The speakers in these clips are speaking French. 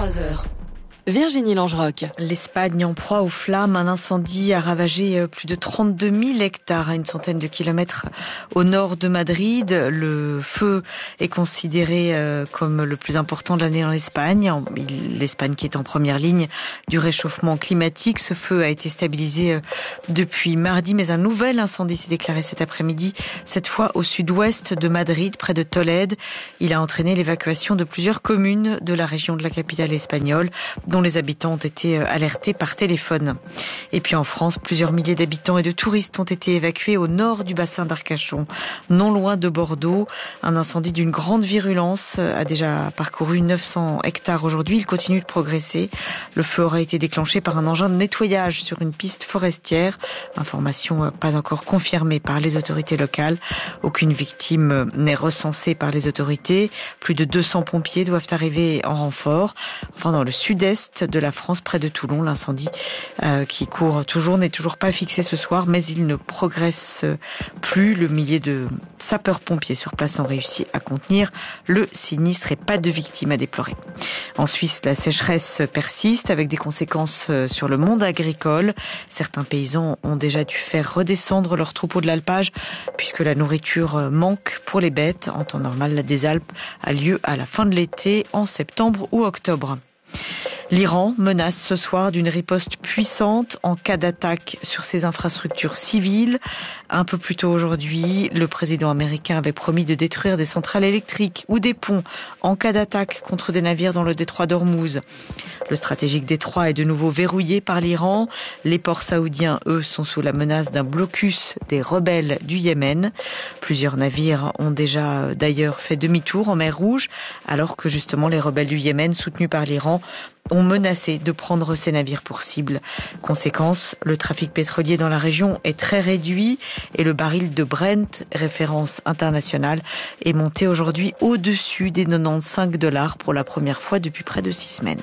23h. Virginie Langeroc. L'Espagne en proie aux flammes. Un incendie a ravagé plus de 32 000 hectares à une centaine de kilomètres au nord de Madrid. Le feu est considéré comme le plus important de l'année en Espagne. L'Espagne qui est en première ligne du réchauffement climatique. Ce feu a été stabilisé depuis mardi, mais un nouvel incendie s'est déclaré cet après-midi, cette fois au sud-ouest de Madrid, près de Tolède. Il a entraîné l'évacuation de plusieurs communes de la région de la capitale espagnole, dont les habitants ont été alertés par téléphone. Et puis en France, plusieurs milliers d'habitants et de touristes ont été évacués au nord du bassin d'Arcachon, non loin de Bordeaux. Un incendie d'une grande virulence a déjà parcouru 900 hectares aujourd'hui. Il continue de progresser. Le feu aurait été déclenché par un engin de nettoyage sur une piste forestière. Information pas encore confirmée par les autorités locales. Aucune victime n'est recensée par les autorités. Plus de 200 pompiers doivent arriver en renfort. Enfin, dans le sud-est de la France, près de Toulon, l'incendie qui court toujours n'est toujours pas fixé ce soir, mais il ne progresse plus. Le millier de sapeurs-pompiers sur place ont réussi à contenir le sinistre et pas de victimes à déplorer. En Suisse, la sécheresse persiste avec des conséquences sur le monde agricole. Certains paysans ont déjà dû faire redescendre leurs troupeaux de l'alpage puisque la nourriture manque pour les bêtes. En temps normal, des Alpes a lieu à la fin de l'été, en septembre ou octobre. L'Iran menace ce soir d'une riposte puissante en cas d'attaque sur ses infrastructures civiles. Un peu plus tôt aujourd'hui, le président américain avait promis de détruire des centrales électriques ou des ponts en cas d'attaque contre des navires dans le détroit d'Ormuz. Le stratégique détroit est de nouveau verrouillé par l'Iran. Les ports saoudiens, eux, sont sous la menace d'un blocus des rebelles du Yémen. Plusieurs navires ont déjà d'ailleurs fait demi-tour en mer Rouge, alors que justement les rebelles du Yémen, soutenus par l'Iran, ont menacé de prendre ces navires pour cible. Conséquence, le trafic pétrolier dans la région est très réduit et le baril de Brent, référence internationale, est monté aujourd'hui au-dessus des $95 pour la première fois depuis près de 6 semaines.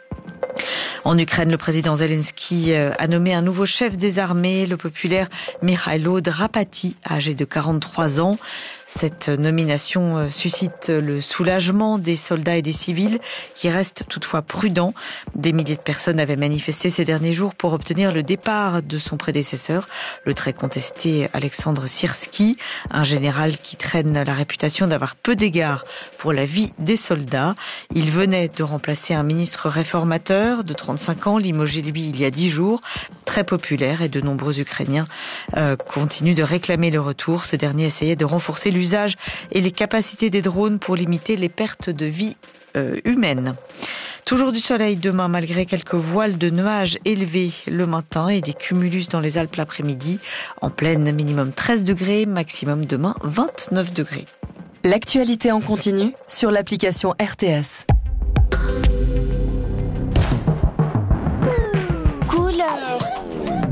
En Ukraine, le président Zelensky a nommé un nouveau chef des armées, le populaire Mikhailo Drapati, âgé de 43 ans. Cette nomination suscite le soulagement des soldats et des civils qui restent toutefois prudents. Des milliers de personnes avaient manifesté ces derniers jours pour obtenir le départ de son prédécesseur, le très contesté Alexandre Syrsky, un général qui traîne la réputation d'avoir peu d'égard pour la vie des soldats. Il venait de remplacer un ministre réformateur de 35 ans, limogé lui il y a 10 jours, très populaire, et de nombreux Ukrainiens continuent de réclamer le retour. Ce dernier essayait de renforcer l'usage et les capacités des drones pour limiter les pertes de vie humaines. Toujours du soleil demain malgré quelques voiles de nuages élevés le matin et des cumulus dans les Alpes l'après-midi. En pleine, minimum 13 degrés, maximum demain 29 degrés. L'actualité en continu sur l'application RTS.